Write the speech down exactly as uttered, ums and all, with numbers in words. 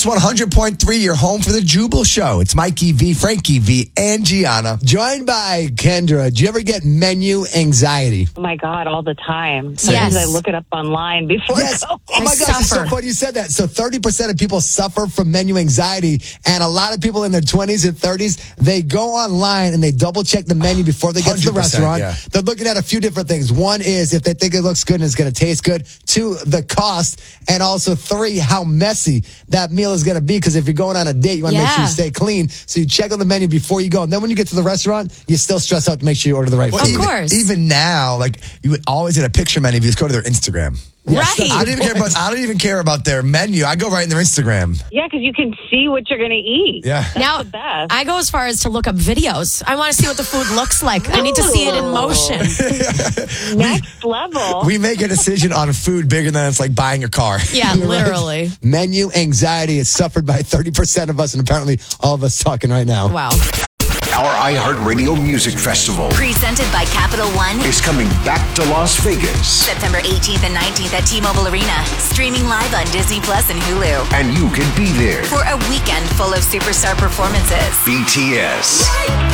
Kiss one hundred point three, your home for the Jubal Show. It's Mikey V, Frankie V, and Gianna. Joined by Kendra. Do you ever get menu anxiety? Oh my God, all the time. Sometimes Yes. I look it up online before Yes. going. Oh my I gosh, it's so suffer. funny you said that. So thirty percent of people suffer from menu anxiety, and a lot of people in their twenties and thirties, they go online and they double check the menu before they get to the one hundred percent, restaurant. yeah. They're looking at a few different things. One is if they think it looks good and it's going to taste good. Two, the cost. And also three, how messy that meal is going to be. Because if you're going on a date, you want to make sure you Yeah. stay clean. So you check on the menu before you go. And then when you get to the restaurant, you still stress out to make sure you order the right Well, food. Of even, course. Even now, like you would always in a picture menu, if you just go to their Instagram. Right. I don't even care about. I don't even care about their menu. I go right in their Instagram. Yeah, because you can see what you're going to eat. Yeah. That's Now, the best. I go as far as to look up videos. I want to see what the food looks like. I need to see it in motion. Next level. We make a decision on food bigger than it's like buying a car. Yeah, literally. Menu anxiety is suffered by thirty percent of us, and apparently all of us talking right now. Wow. Our iHeartRadio Music Festival Presented by Capital One. is coming back to Las Vegas. September eighteenth and nineteenth at T-Mobile Arena. Streaming live on Disney Plus and Hulu. And you can be there. For a weekend full of superstar performances. B T S,